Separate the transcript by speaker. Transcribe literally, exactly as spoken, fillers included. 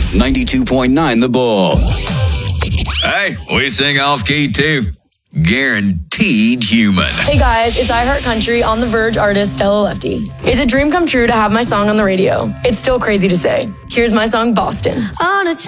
Speaker 1: ninety-two point nine The Bull.
Speaker 2: Hey, we sing off-key too. Guaranteed human.
Speaker 3: Hey guys, it's iHeart Country on the Verge artist Stella Lefty. It's a dream come true to have my song on the radio. It's still crazy to say. Here's my song, Boston.
Speaker 4: On a